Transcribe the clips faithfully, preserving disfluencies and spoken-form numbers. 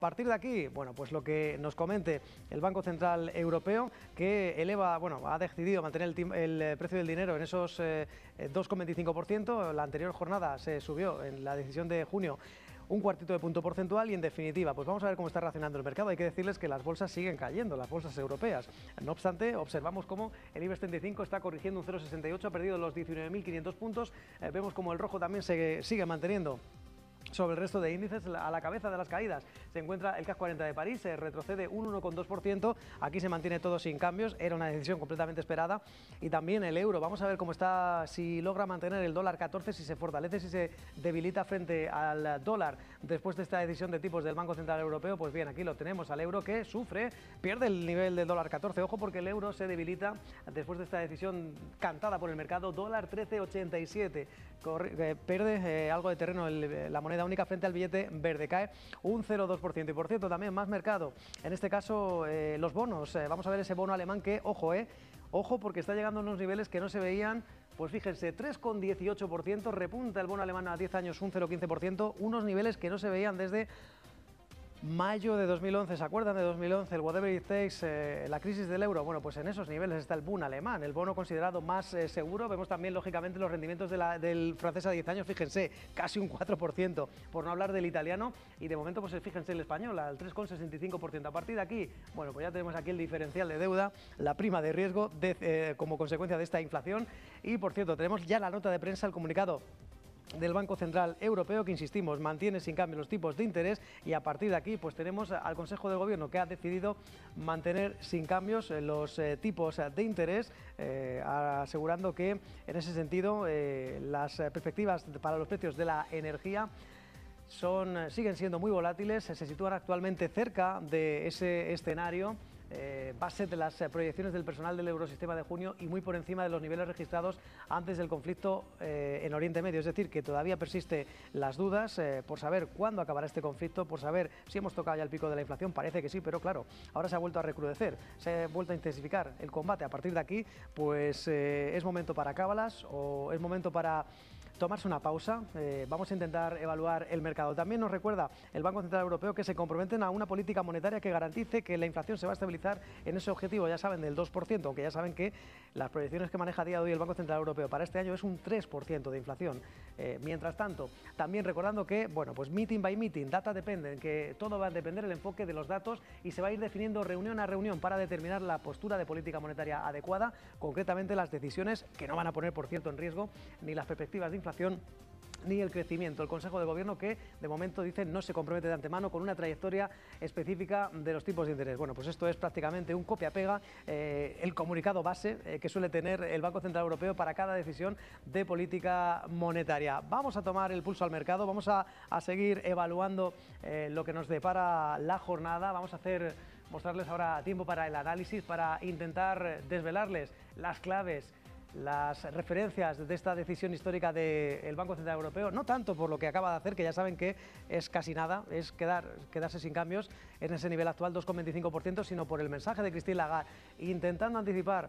partir de aquí, bueno, pues lo que nos comente el Banco Central Europeo, que eleva, bueno, ha decidido mantener el, el precio del dinero en esos eh, dos coma veinticinco por ciento. La anterior jornada se subió en la decisión de junio un cuartito de punto porcentual y, en definitiva, pues vamos a ver cómo está reaccionando el mercado. Hay que decirles que las bolsas siguen cayendo, las bolsas europeas. No obstante, observamos cómo el IBEX treinta y cinco está corrigiendo un cero coma sesenta y ocho, ha perdido los diecinueve mil quinientos puntos. Eh, vemos como el rojo también se sigue manteniendo sobre el resto de índices. A la cabeza de las caídas se encuentra el CAC cuarenta de París, se retrocede un uno coma dos por ciento, aquí se mantiene todo sin cambios, era una decisión completamente esperada. Y también el euro, vamos a ver cómo está, si logra mantener el dólar catorce, si se fortalece, si se debilita frente al dólar después de esta decisión de tipos del Banco Central Europeo. Pues bien, aquí lo tenemos al euro, que sufre, pierde el nivel del dólar catorce, ojo, porque el euro se debilita después de esta decisión cantada por el mercado. Dólar trece ochenta y siete, Corre, eh, pierde eh, algo de terreno el, la moneda única frente al billete verde, cae un cero coma dos por ciento. Y por cierto, también más mercado, en este caso eh, los bonos. Eh, vamos a ver ese bono alemán que, ojo, eh, ojo, porque está llegando a unos niveles que no se veían. Pues fíjense, tres coma dieciocho por ciento, repunta el bono alemán a diez años un cero coma quince por ciento, unos niveles que no se veían desde mayo de dos mil once, ¿se acuerdan de dos mil once? El whatever it takes, eh, la crisis del euro. Bueno, pues en esos niveles está el Bund alemán, el bono considerado más eh, seguro. Vemos también, lógicamente, los rendimientos de la, del francés a diez años, fíjense, casi un cuatro por ciento, por no hablar del italiano. Y de momento, pues fíjense el español, al tres coma sesenta y cinco por ciento. A partir de aquí, bueno, pues ya tenemos aquí el diferencial de deuda, la prima de riesgo de, eh, como consecuencia de esta inflación. Y, por cierto, tenemos ya la nota de prensa, el comunicado del Banco Central Europeo, que, insistimos, mantiene sin cambio los tipos de interés. Y a partir de aquí pues tenemos al Consejo de Gobierno, que ha decidido mantener sin cambios los eh, tipos de interés, eh, asegurando que en ese sentido eh, las perspectivas para los precios de la energía son, siguen siendo muy volátiles, se sitúan actualmente cerca de ese escenario Eh, base de las eh, proyecciones del personal del Eurosistema de junio y muy por encima de los niveles registrados antes del conflicto eh, en Oriente Medio. Es decir, que todavía persiste las dudas eh, por saber cuándo acabará este conflicto, por saber si hemos tocado ya el pico de la inflación. Parece que sí, pero claro, ahora se ha vuelto a recrudecer, se ha vuelto a intensificar el combate. A partir de aquí, pues eh, es momento para cábalas o es momento para tomarse una pausa. Eh, vamos a intentar evaluar el mercado. También nos recuerda el Banco Central Europeo que se comprometen a una política monetaria que garantice que la inflación se va a estabilizar en ese objetivo, ya saben, del dos por ciento, aunque ya saben que las proyecciones que maneja a día de hoy el Banco Central Europeo para este año es un tres por ciento de inflación. Eh, mientras tanto, también recordando que, bueno, pues meeting by meeting, data dependen, que todo va a depender del enfoque de los datos y se va a ir definiendo reunión a reunión para determinar la postura de política monetaria adecuada, concretamente las decisiones que no van a poner, por cierto, en riesgo ni las perspectivas de inflación ni el crecimiento. El Consejo de Gobierno, que de momento dicen no se compromete de antemano con una trayectoria específica de los tipos de interés. Bueno, pues esto es prácticamente un copia-pega, eh, el comunicado base eh, que suele tener el Banco Central Europeo para cada decisión de política monetaria. Vamos a tomar el pulso al mercado, vamos a, a seguir evaluando eh, lo que nos depara la jornada. Vamos a hacer, mostrarles ahora tiempo para el análisis, para intentar desvelarles las claves, las referencias de esta decisión histórica del Banco Central Europeo, no tanto por lo que acaba de hacer, que ya saben que es casi nada, es quedar, quedarse sin cambios en ese nivel actual, dos coma veinticinco por ciento, sino por el mensaje de Christine Lagarde, intentando anticipar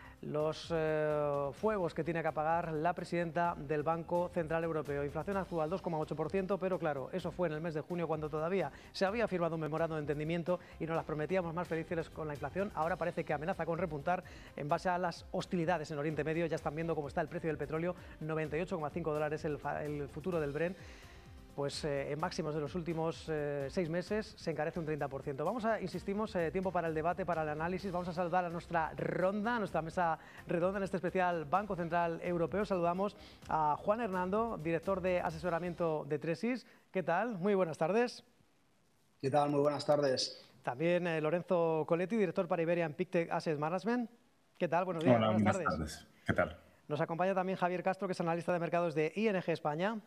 los eh, fuegos que tiene que apagar la presidenta del Banco Central Europeo. Inflación actual dos coma ocho por ciento, pero claro, eso fue en el mes de junio, cuando todavía se había firmado un memorándum de entendimiento y nos las prometíamos más felices con la inflación. Ahora parece que amenaza con repuntar en base a las hostilidades en Oriente Medio. Ya están viendo cómo está el precio del petróleo, noventa y ocho coma cinco dólares el, el futuro del Brent. Pues eh, en máximos de los últimos eh, seis meses se encarece un treinta por ciento. Vamos a, insistimos, eh, tiempo para el debate, para el análisis. Vamos a saludar a nuestra ronda, a nuestra mesa redonda en este especial Banco Central Europeo. Saludamos a Juan Hernando, director de asesoramiento de Tresis. ¿Qué tal? Muy buenas tardes. ¿Qué tal? Muy buenas tardes. También eh, Lorenzo Coletti, director para Iberia en Pictet Asset Management. ¿Qué tal? Buenos días. Hola, buenas, buenas tardes. tardes. ¿Qué tal? Nos acompaña también Javier Castro, que es analista de mercados de I N G España.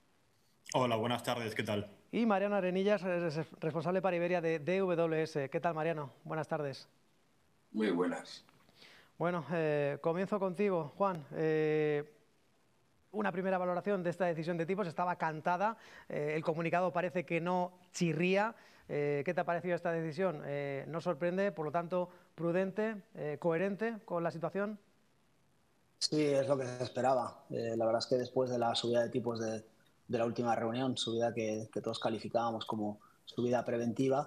Hola, buenas tardes, ¿qué tal? Y Mariano Arenillas, responsable para Iberia de D W S. ¿Qué tal, Mariano? Buenas tardes. Muy buenas. Bueno, eh, comienzo contigo, Juan. Eh, una primera valoración de esta decisión de tipos, estaba cantada, eh, el comunicado parece que no chirría. Eh, ¿Qué te ha parecido esta decisión? Eh, ¿No sorprende, por lo tanto, prudente, eh, coherente con la situación? Sí, es lo que se esperaba. Eh, la verdad es que después de la subida de tipos de, de la última reunión, subida que, que todos calificábamos como subida preventiva